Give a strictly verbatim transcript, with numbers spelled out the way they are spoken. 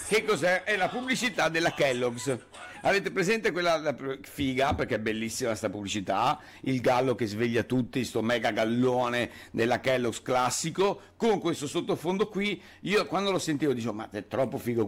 Che cos'è? È la pubblicità della Kellogg's. Avete presente quella la- figa, perché è bellissima sta pubblicità, il gallo che sveglia tutti, sto mega gallone della Kellogg's classico, con questo sottofondo qui, io quando lo sentivo dicevo, ma è troppo figo